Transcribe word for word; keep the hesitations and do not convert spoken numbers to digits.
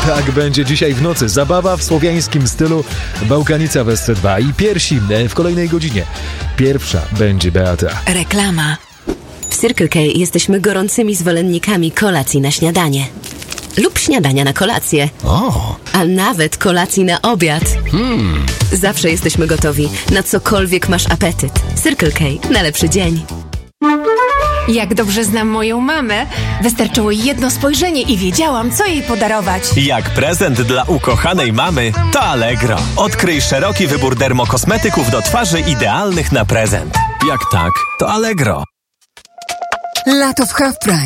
Tak będzie dzisiaj w nocy. Zabawa w słowiańskim stylu, Bałkanica w S C dwa i piersi w kolejnej godzinie. Pierwsza będzie Beata. Reklama. W Circle K jesteśmy gorącymi zwolennikami kolacji na śniadanie. Lub śniadania na kolację. O. A nawet kolacji na obiad. Hmm. Zawsze jesteśmy gotowi, na cokolwiek masz apetyt. Circle K, na lepszy dzień. Jak dobrze znam moją mamę, wystarczyło jedno spojrzenie i wiedziałam, co jej podarować. Jak prezent dla ukochanej mamy, to Allegro. Odkryj szeroki wybór dermokosmetyków do twarzy idealnych na prezent. Jak tak, to Allegro. Lato w Half Price.